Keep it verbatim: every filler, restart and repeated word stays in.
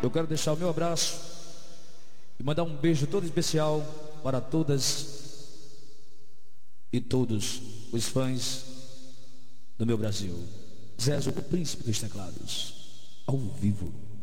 eu quero deixar o meu abraço e mandar um beijo todo especial para todas e todos os fãs do meu Brasil. Zezo, o príncipe dos teclados, ao vivo.